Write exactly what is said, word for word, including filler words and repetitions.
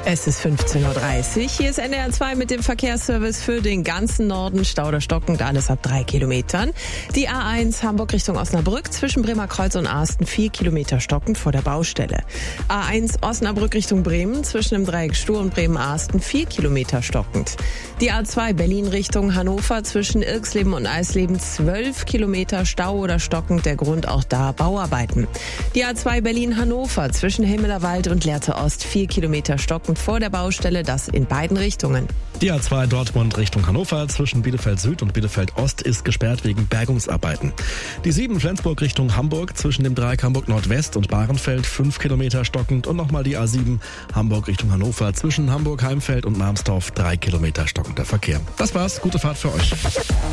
Es ist fünfzehn Uhr dreißig. Hier ist N D R zwei mit dem Verkehrsservice für den ganzen Norden. Stau oder stockend, alles ab drei Kilometern. Die A eins Hamburg Richtung Osnabrück zwischen Bremerkreuz und Asten vier Kilometer stockend vor der Baustelle. A eins Osnabrück Richtung Bremen zwischen dem Dreieck Stur und Bremen-Asten vier Kilometer stockend. Die A zwei Berlin Richtung Hannover zwischen Irxleben und Eisleben zwölf Kilometer Stau oder stockend. Der Grund auch da Bauarbeiten. Die A zwei Berlin-Hannover zwischen Himmelerwald und Lehrte Ost vier Kilometer stockend vor der Baustelle, das in beiden Richtungen. Die A zwei Dortmund Richtung Hannover zwischen Bielefeld Süd und Bielefeld Ost ist gesperrt wegen Bergungsarbeiten. Die sieben Flensburg Richtung Hamburg zwischen dem Dreieck Hamburg Nordwest und Bahrenfeld fünf Kilometer stockend und nochmal die A sieben Hamburg Richtung Hannover zwischen Hamburg Heimfeld und Marmsdorf drei Kilometer stockender Verkehr. Das war's, gute Fahrt für euch.